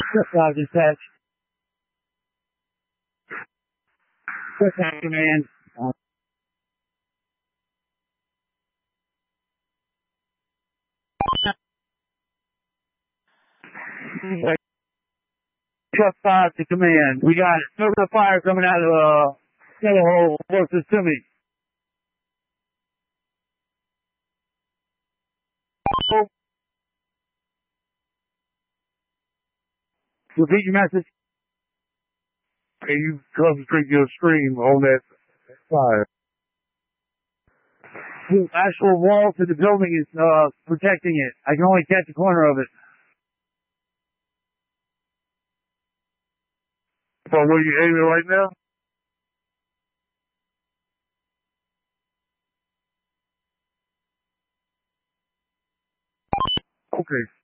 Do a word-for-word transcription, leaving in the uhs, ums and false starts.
Uh, dispatch. Dispatch command. Uh, Truck five to command. We got it. Over the fire coming out of uh, the hole closest to me. Repeat your message. Hey, you concentrate your scream on that fire. The actual wall to the building is uh, protecting it. I can only catch a corner of it. So where you aiming right now? Okay.